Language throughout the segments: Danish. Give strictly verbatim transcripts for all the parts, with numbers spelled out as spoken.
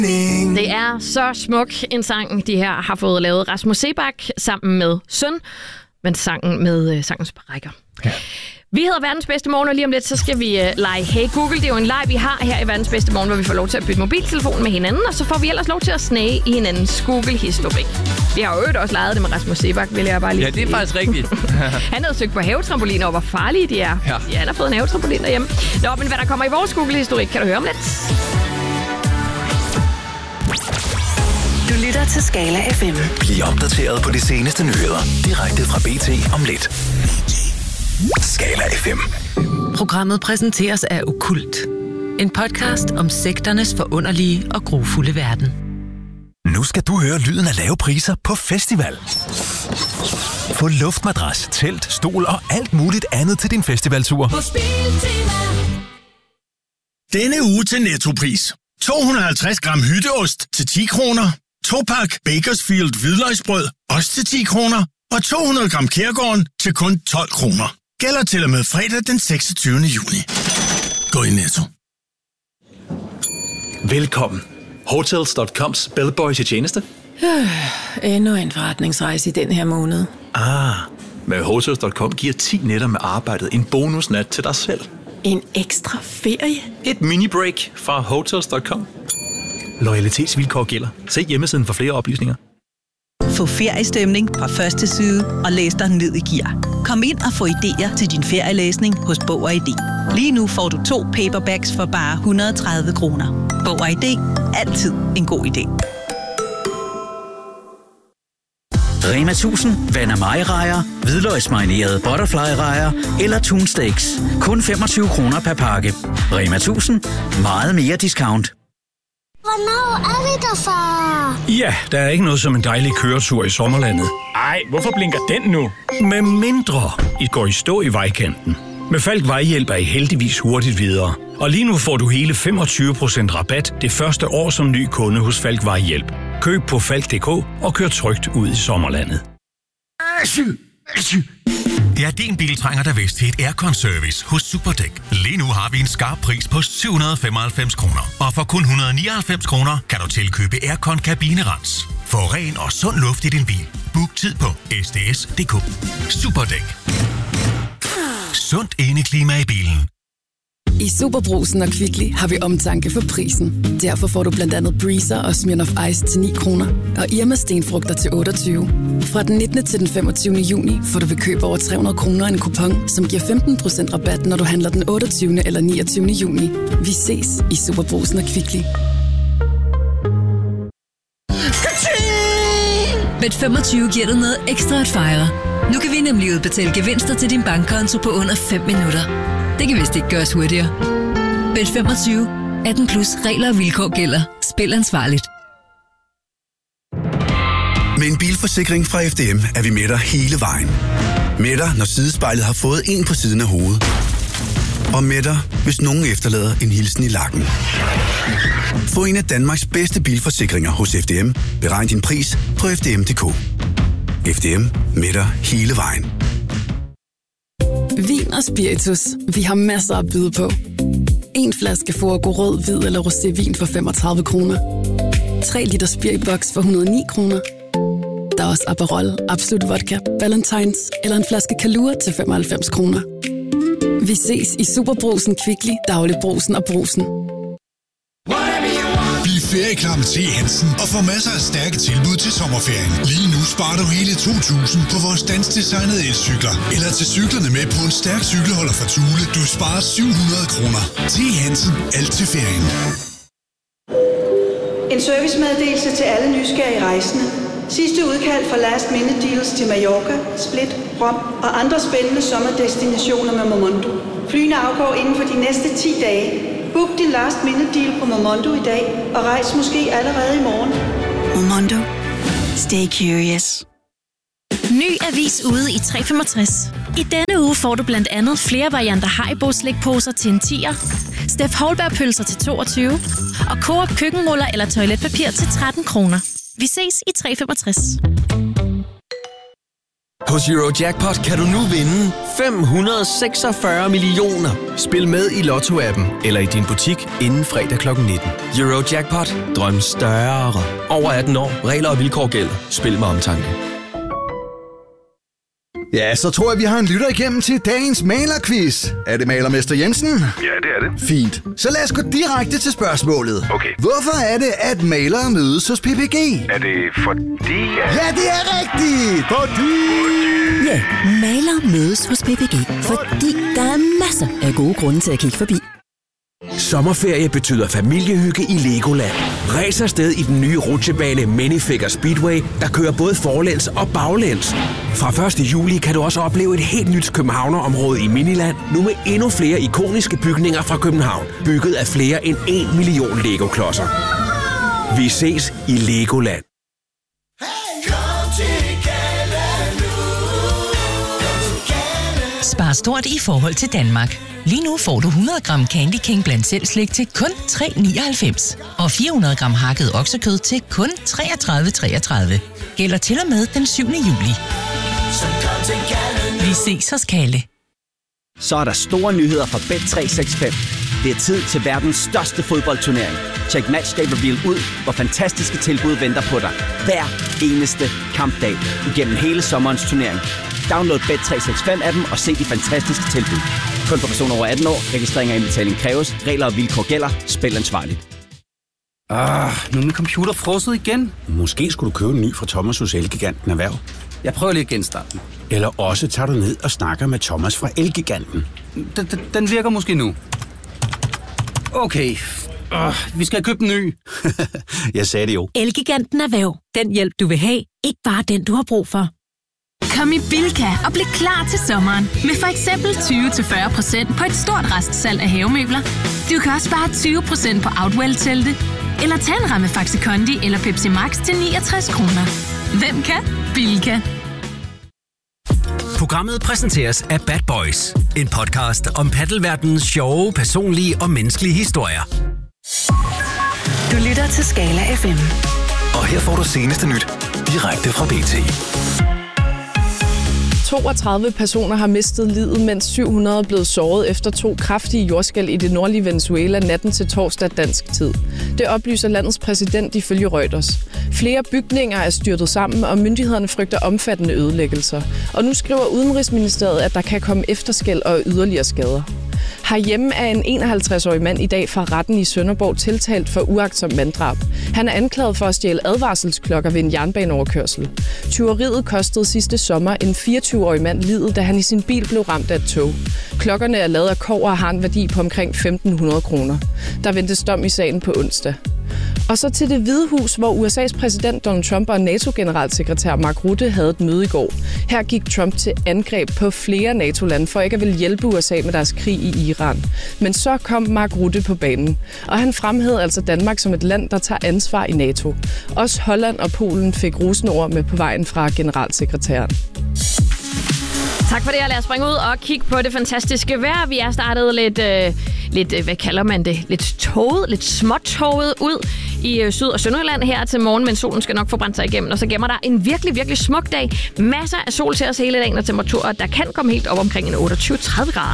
Det er så smuk en sang, de her har fået lavet Rasmus Seebach sammen med Søn, men sangen med uh, sangens brækker. Ja. Vi hedder Verdens Bedste Morgen, og lige om lidt, så skal vi uh, lege Hey Google. Det er jo en leg, vi har her i Verdens Bedste Morgen, hvor vi får lov til at bytte mobiltelefon med hinanden, og så får vi ellers lov til at snage i hinandens Google-historik. Vi har jo øvrigt også leget det med Rasmus Seebach, vil jeg bare lige Ja, det er faktisk rigtigt. Han havde søgt på havetrampoliner, og hvor farlige de er. Ja. Ja, han har fået en havetrampolin derhjemme. Nå, men hvad der kommer i vores Google-historik, kan du høre om lidt. Du lytter til Skala F M. Bliv opdateret på de seneste nyheder direkte fra B T om lidt. Skala F M. Programmet præsenteres af Okkult. En podcast om sekternes forunderlige og grufulde verden. Nu skal du høre lyden af lave priser på festival. Få luftmadras, telt, stol og alt muligt andet til din festivaltur. Denne uge til Nettopris. to hundrede og halvtreds gram hytteost til ti kroner. To pak Bakersfield hvidløgsbrød, også til ti kroner. Og to hundrede gram Kærgården til kun tolv kroner. Gælder til og med fredag den seksogtyvende juni. Gå i Netto. Velkommen. Hotels punktum coms bellboy til tjeneste. Øh, endnu en forretningsrejse i den her måned. Ah, med Hotels punktum com giver ti nætter med arbejdet en bonusnat til dig selv. En ekstra ferie? Et mini-break fra Hotels punktum com. Loyalitetsvilkår gælder. Se hjemmesiden for flere oplysninger. Få feriestemning fra første side og læs dig ned i gear. Kom ind og få idéer til din ferielæsning hos Bog og I D. Lige nu får du to paperbacks for bare et hundrede og tredive kroner. Bog og I D. Altid en god idé. Rema tusind, Vand Mai-rejer, hvidløgsmarinerede butterfly-rejer eller Tun Steaks. Kun femogtyve kroner per pakke. Rema tusind, meget mere discount. Hvornår er vi der, far? Ja, der er ikke noget som en dejlig køretur i sommerlandet. Ej, hvorfor blinker den nu? Med mindre I går i stå i vejkanten. Med Falk Vejhjælp er I heldigvis hurtigt videre. Og lige nu får du hele femogtyve procent rabat det første år som ny kunde hos Falk Vejhjælp. Køb på falk punktum d k og kør trygt ud i sommerlandet. Ja, din bil trænger der vist til et aircon-service hos Superdæk. Lige nu har vi en skarp pris på syv hundrede og femoghalvfems kroner. Og for kun et hundrede og nioghalvfems kroner kan du tilkøbe aircon-kabinerens. Få ren og sund luft i din bil. Book tid på s d s punktum d k. Superdæk. Sundt indeklima i bilen. I Superbrugsen og Kvickly har vi omtanke for prisen. Derfor får du blandt andet Breezer og Smirnoff Ice til ni kroner og Irma stenfrugter til otteogtyve. Fra den nittende til den femogtyvende juni får du ved køb over tre hundrede kroner en kupon, som giver femten procent rabat, når du handler den otteogtyvende eller niogtyvende juni. Vi ses i Superbrugsen og Kvickly. Bet femogtyve giver dig noget ekstra at fejre. Nu kan vi nemlig udbetale gevinster til din bankkonto på under fem minutter. Det kan vist ikke gøres hurtigere. Bet femogtyve. atten plus regler og vilkår gælder. Spil ansvarligt. Med en bilforsikring fra F D M er vi med dig hele vejen. Med dig, når sidespejlet har fået en på siden af hovedet. Og med dig, hvis nogen efterlader en hilsen i lakken. Få en af Danmarks bedste bilforsikringer hos F D M. Beregn din pris på f d m punktum d k. F D M. Med dig hele vejen. Vin og spiritus. Vi har masser at byde på. En flaske Forgo rød, hvid eller rosévin for femogtredive kroner. tre liter spiribox for et hundrede og ni kroner. Der er også Aperol, Absolut Vodka, Valentines eller en flaske Kalua til femoghalvfems kroner. Vi ses i Superbrugsen, Kvickly, Dagligbrugsen og Brugsen. Bliv ferieklar med T. Hansen og få masser af stærke tilbud til sommerferien. Lige nu sparer du hele to tusind på vores danskdesignede elcykler. Eller til cyklerne med på en stærk cykelholder fra Thule. Du sparer syv hundrede kroner. T. Hansen. Alt til ferien. En servicemeddelelse til alle nysgerrige rejsende. Sidste udkald fra Last Minute Deals til Mallorca, Split, Rom og andre spændende sommerdestinationer med Momondo. Flyene afgår inden for de næste ti dage. Book din last minute deal på Momondo i dag og rejs måske allerede i morgen. Momondo. Stay curious. Ny avis ude i tre femogtres. I denne uge får du blandt andet flere varianter Haribo slikposer til en tier, Steff Holberg pølser til toogtyve og Coop køkkenruller eller toiletpapir til tretten kroner. Vi ses i tre femogtres. Hos Eurojackpot kan du nu vinde fem hundrede og seksogfyrre millioner. Spil med i Lotto-appen eller i din butik inden fredag klokken nitten. Eurojackpot. Drøm større. Over atten år. Regler og vilkår gælder. Spil med omtanke. Ja, så tror jeg, vi har en lytter igennem til dagens malerquiz. Er det malermester Jensen? Ja, det er det. Fint. Så lad os gå direkte til spørgsmålet. Okay. Hvorfor er det, at malere mødes hos P P G? Er det fordi... At... Ja, det er rigtigt! Fordi... Ja, malere mødes hos P P G, fordi der er masser af gode grunde til at kigge forbi. Sommerferie betyder familiehygge i Legoland. Ræs afsted i den nye rutsjebane Minifigure Speedway, der kører både forlæns og baglæns. Fra første juli kan du også opleve et helt nyt københavnerområde i Miniland, nu med endnu flere ikoniske bygninger fra København, bygget af flere end en million Lego-klodser. Vi ses i Legoland. Spar stort i forhold til Danmark. Lige nu får du hundrede gram Candy King blandt selv slik til kun tre nioghalvfems. Og fire hundrede gram hakket oksekød til kun treogtredive treogtredive. Gælder til og med den syvende juli. Vi ses hos Kalle. Så er der store nyheder fra Bet tre seks fem. Det er tid til verdens største fodboldturnering. Check Matchday Reveal ud, hvor fantastiske tilbud venter på dig. Hver eneste kampdag igennem hele sommerens turnering. Download Bet tre seks fem appen og se de fantastiske tilbud. Kun for personer over atten år. Registrering og indbetaling kræves. Regler og vilkår gælder. Spil ansvarligt. Ah, nu er min computer frosset igen. Måske skulle du købe en ny fra Thomas hos Elgiganten Erhverv. Jeg prøver lige at genstarte den. Eller også tager du ned og snakker med Thomas fra Elgiganten. Den, den, den virker måske nu. Okay. Uh, vi skal købe en ny. Jeg sagde det jo. Elgiganten Erhverv. Den hjælp, du vil have. Ikke bare den, du har brug for. Kom i Bilka og bliv klar til sommeren med for eksempel tyve til fyrre procent på et stort restsalg af havemøbler. Du kan også spare tyve procent på Outwell-telte, eller tage en ramme Faxi Kondi eller Pepsi Max til niogtres kroner. Hvem kan? Bilka. Programmet præsenteres af Bad Boys, en podcast om paddelverdenens sjove, personlige og menneskelige historier. Du lytter til Skala F M. Og her får du seneste nyt direkte fra B T. toogtredive personer har mistet livet, mens syv hundrede er blevet såret efter to kraftige jordskælv i det nordlige Venezuela natten til torsdag dansk tid. Det oplyser landets præsident ifølge Reuters. Flere bygninger er styrtet sammen, og myndighederne frygter omfattende ødelæggelser. Og nu skriver Udenrigsministeriet, at der kan komme efterskælv og yderligere skader. Herhjemme er en enoghalvtreds-årig mand i dag fra retten i Sønderborg tiltalt for uagtsom manddrab. Han er anklaget for at stjæle advarselsklokker ved en jernbaneoverkørsel. Tyveriet kostede sidste sommer en fireogtyve-årig mand livet, da han i sin bil blev ramt af et tog. Klokkerne er lavet af kobber og har en værdi på omkring femten hundrede kroner. Der ventes dom i sagen på onsdag. Og så til Det Hvide Hus, hvor U S A's præsident Donald Trump og NATO-generalsekretær Mark Rutte havde et møde i går. Her gik Trump til angreb på flere NATO-lande for ikke at ville hjælpe U S A med deres krig i Iran. Men så kom Mark Rutte på banen, og han fremhævede altså Danmark som et land, der tager ansvar i NATO. Også Holland og Polen fik rosende ord med på vejen fra generalsekretæren. Tak for det, og lad os springe ud og kigge på det fantastiske vejr. Vi er startet lidt, øh, lidt øh, hvad kalder man det, lidt toget, lidt småtoget ud i øh, Syd- og Sønderjylland her til morgen, men solen skal nok få brændt sig igennem, og så gemmer der en virkelig, virkelig smuk dag. Masser af sol til os hele dagen, og temperaturer, der kan komme helt op omkring en otteogtyve til tredive grader.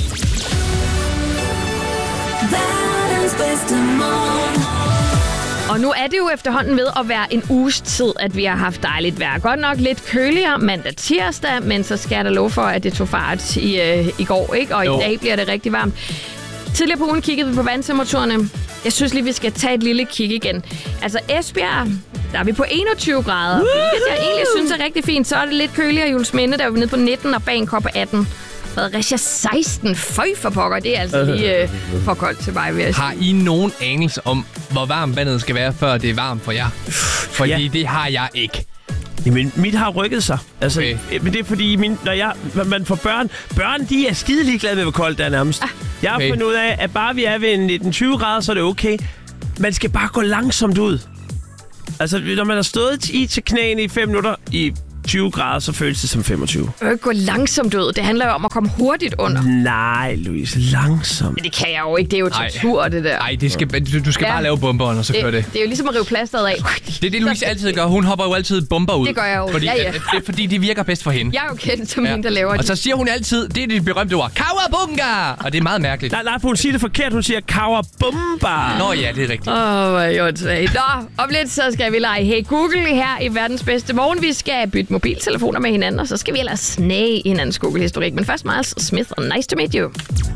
Verdens bedste morgen. Og nu er det jo efterhånden ved at være en uges tid, at vi har haft dejligt vejr. Godt nok lidt køligere mandag tirsdag, men så skal jeg da love for, at det tog fart i, øh, i går, ikke? Og jo. I dag bliver det rigtig varmt. Tidligere på ugen kiggede vi på vandtemperaturerne. Jeg synes lige, vi skal tage et lille kig igen. Altså Esbjerg, der er vi på enogtyve grader, hvilket jeg egentlig synes er rigtig fint. Så er det lidt køligere i Juelsminde, der er vi nede på nitten, og Bagenkop på atten. Fredericia seksten. Føj for pokker, det er altså lige øh, for koldt til mig, vil jeg sige. Har I nogen anelse om, hvor varmt vandet skal være, før det er varmt for jer? Fordi ja. Det har jeg ikke. Jamen, mit har rykket sig. Altså, okay. Men det er fordi, min, når jeg, man får børn, børn, de er skide ligeglade med, hvor koldt det er nærmest. Ah, jeg har okay. fundet ud af, at bare vi er ved nitten tyve grader, så er det okay. Man skal bare gå langsomt ud. Altså, når man har stået i til knæene i fem minutter i tyve grader, så føles det som femogtyve. Du kan ikke gå langsomt ud. Det handler jo om at komme hurtigt under. Nej, Louise, langsomt. Men det kan jeg jo ikke. Det er jo tortur, det der. Nej, det skal, du, du skal ja. bare lave bomberen, og så kører det. Det er jo ligesom at rive plasteret af. Det er det, Louise altid gør. Hun hopper jo altid bomber ud. Det gør jeg jo. Fordi, ja, ja. Det er fordi, de virker bedst for hende. Jeg er jo kendt som ja. hende, der laver det. Og så siger hun altid, det er det berømte ord, kawabunga! Og det er meget mærkeligt. Nej, nej, for hun siger det forkert. Hun siger kawabumba. Nå ja, det er rigtigt. Åh, hvor er jeg åndssvagt. Nå, om lidt så skal vi lege Hey Google her i verdens bedste morgen. Vi skal bytte mobiltelefoner med hinanden, og så skal vi ellers snage hinandens Google-historik. Men først Miles Smith og Nice to Meet You.